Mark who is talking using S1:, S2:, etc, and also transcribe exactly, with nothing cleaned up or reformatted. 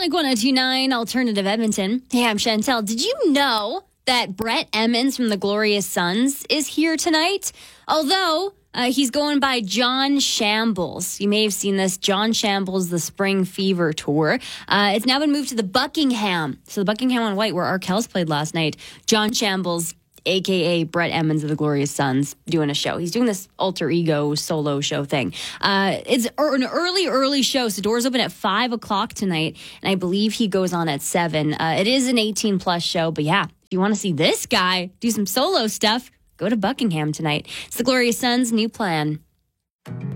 S1: Classic one oh two point nine Alternative Edmonton. Hey, I'm Chantel. Did you know that Brett Emmons from the Glorious Sons is here tonight? Although uh, he's going by John Shambles. You may have seen this. John Shambles, the Spring Fever Tour. Uh, it's now been moved to the Buckingham. So the Buckingham on White, where Arkells played last night. John Shambles, a k a. Brett Emmons of the Glorious Sons, doing a show. He's doing this alter ego solo show thing. Uh, it's an early, early show, so doors open at five o'clock tonight, and I believe he goes on at seven. Uh, it is an eighteen-plus show, but yeah, if you want to see this guy do some solo stuff, go to Buckingham tonight. It's the Glorious Sons' new plan.